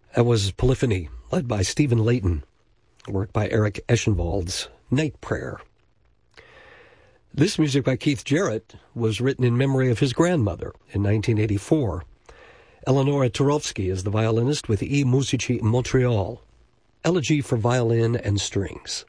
That was Polyphony, led by Stephen Layton, work by Eric Eschenwald's Night Prayer. This music by Keith Jarrett was written in memory of his grandmother in 1984. Eleonora Turovsky is the violinist with I Musici Montreal, Elegy for Violin and Strings.